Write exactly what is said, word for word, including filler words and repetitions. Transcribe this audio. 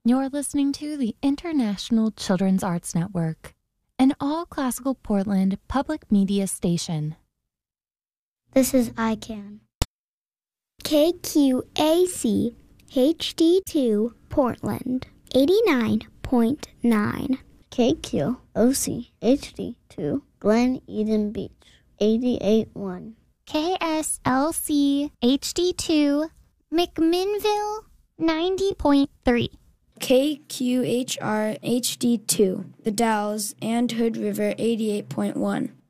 You're listening to the International Children's Arts Network, an all-classical Portland public media station. This is I C A N. K Q A C H D two Portland, eighty-nine point nine. K Q O C H D two Glen Eden Beach, eighty-eight point one. K S L C H D two McMinnville, ninety point three. K Q H R H D two The Dalles and Hood River, eighty-eight point one.